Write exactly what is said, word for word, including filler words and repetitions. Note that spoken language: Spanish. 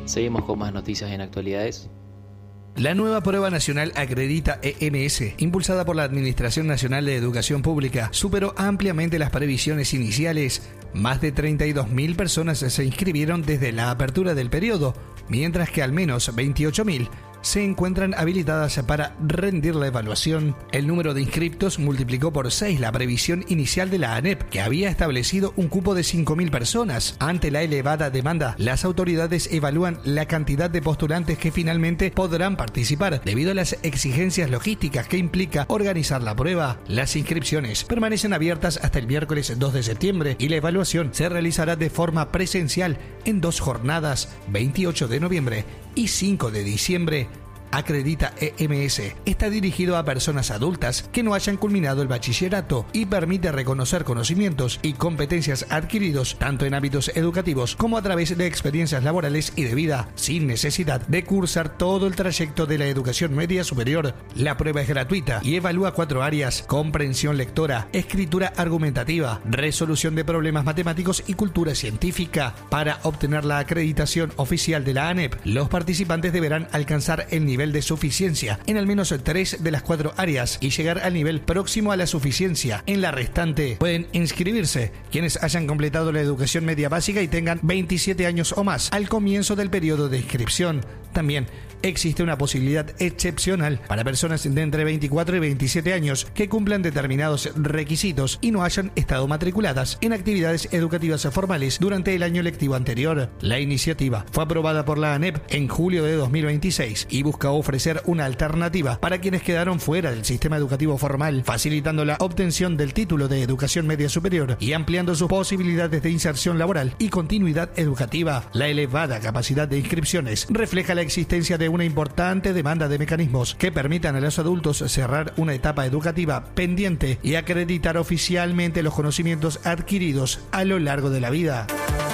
Seguimos con más noticias en actualidades. La nueva prueba nacional Acredita E M S, impulsada por la Administración Nacional de Educación Pública, superó ampliamente las previsiones iniciales. Más de treinta y dos mil personas se inscribieron desde la apertura del periodo, mientras que al menos veintiocho mil se encuentran habilitadas para rendir la evaluación. El número de inscriptos multiplicó por seis la previsión inicial de la ANEP, que había establecido un cupo de cinco mil personas. Ante la elevada demanda, las autoridades evalúan la cantidad de postulantes que finalmente podrán participar, debido a las exigencias logísticas que implica organizar la prueba. Las inscripciones permanecen abiertas hasta el miércoles dos de septiembre y la evaluación se realizará de forma presencial en dos jornadas, veintiocho de noviembre y cinco de diciembre. Acredita E M S está dirigido a personas adultas que no hayan culminado el bachillerato y permite reconocer conocimientos y competencias adquiridos tanto en ámbitos educativos como a través de experiencias laborales y de vida, sin necesidad de cursar todo el trayecto de la educación media superior. La prueba es gratuita y evalúa cuatro áreas: comprensión lectora, escritura argumentativa, resolución de problemas matemáticos y cultura científica. Para obtener la acreditación oficial de la ANEP, los participantes deberán alcanzar el nivel de suficiencia en al menos tres de las cuatro áreas y llegar al nivel próximo a la suficiencia en la restante. Pueden inscribirse quienes hayan completado la educación media básica y tengan veintisiete años o más al comienzo del periodo de inscripción. También existe una posibilidad excepcional para personas de entre veinticuatro y veintisiete años que cumplan determinados requisitos y no hayan estado matriculadas en actividades educativas formales durante el año lectivo anterior. La iniciativa fue aprobada por la ANEP en julio de dos mil veintiséis y busca ofrecer una alternativa para quienes quedaron fuera del sistema educativo formal, facilitando la obtención del título de educación media superior y ampliando sus posibilidades de inserción laboral y continuidad educativa. La elevada capacidad de inscripciones refleja la existencia de una importante demanda de mecanismos que permitan a los adultos cerrar una etapa educativa pendiente y acreditar oficialmente los conocimientos adquiridos a lo largo de la vida.